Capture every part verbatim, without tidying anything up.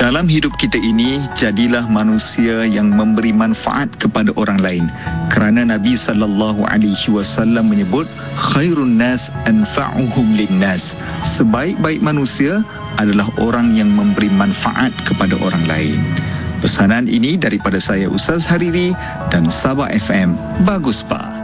Dalam hidup kita ini, jadilah manusia yang memberi manfaat kepada orang lain. Kerana Nabi sallallahu alaihi wasallam menyebut, khairun nas anfa'uhum linnas. Sebaik-baik manusia adalah orang yang memberi manfaat kepada orang lain. Pesanan ini daripada saya Ustaz Hariri dan Sabah F M. Bagus Pak.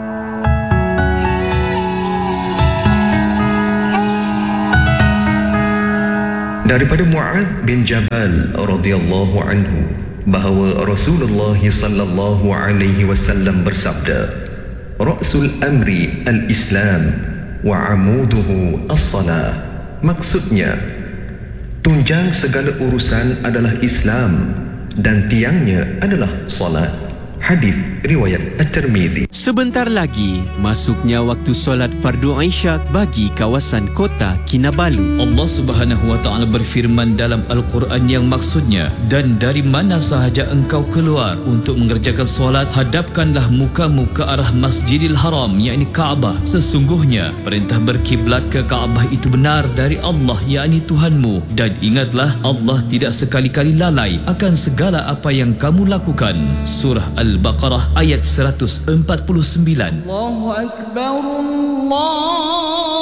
Daripada Mu'adz bin Jabal radhiyallahu anhu bahawa Rasulullah sallallahu alaihi wasallam bersabda, Ra'sul amri al-Islam wa amuduhu as-salah. Maksudnya, tunjang segala urusan adalah Islam dan tiangnya adalah salat. Hadis riwayat At-Tirmizi. Sebentar lagi masuknya waktu solat fardu Isyak bagi kawasan kota Kinabalu. Allah Subhanahu wa taala berfirman dalam Al-Quran yang maksudnya, dan dari mana sahaja engkau keluar untuk mengerjakan solat, hadapkanlah mukamu ke arah Masjidil Haram, yakni Kaabah. Sesungguhnya perintah berkiblat ke Kaabah itu benar dari Allah, yakni Tuhanmu, dan ingatlah Allah tidak sekali-kali lalai akan segala apa yang kamu lakukan. Surah Al-Baqarah ayat seratus empat puluh sembilan. Allahu Akbar, Allah